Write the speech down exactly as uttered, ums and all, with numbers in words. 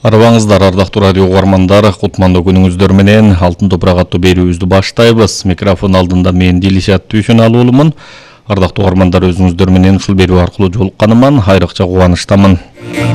Арбаңыздар, ардактуу радио угармандар, кутмандуу күнүңүздөр менен Алтын топурак аттуу берүүбүздү баштайбыз. Микрофон алдында мен Дилишат Түйшөналуулумун. Ардактуу угармандар, өзүңүздөр менен ушул берүү аркылуу жолукканыман айрыкча кубанычтамын.